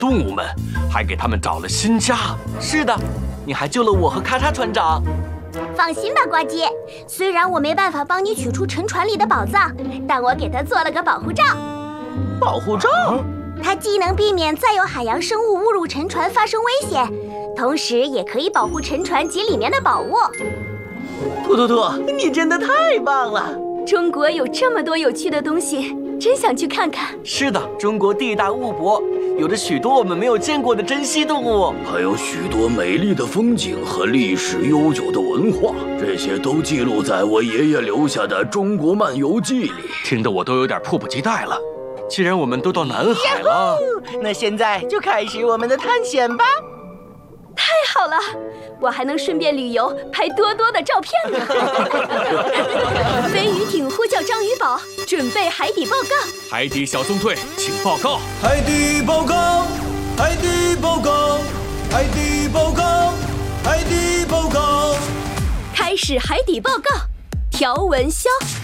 动物们，还给他们找了新家。 是的，你还救了我和咔嚓船长。 放心吧，呱唧，虽然我没办法帮你取出沉船里的宝藏，但我给它做了个保护罩。 保护罩？ 它既能避免再有海洋生物误入沉船发生危险，同时也可以保护沉船及里面的宝物。 兔兔兔，你真的太棒了！ 中国有这么多有趣的东西，真想去看看。 是的，中国地大物博，有着许多我们没有见过的珍稀动物， 还有许多美丽的风景和历史悠久的文化，这些都记录在我爷爷留下的《中国漫游记》里。 听得我都有点迫不及待了。既然我们都到南海了， 那现在就开始我们的探险吧。 太好了，我还能顺便旅游，拍多多的照片呢。飞鱼艇呼叫章鱼宝，准备海底报告。 海底小纵队，请报告。 海底报告，海底报告，海底报告，海底报告。 开始海底报告，条纹鸮。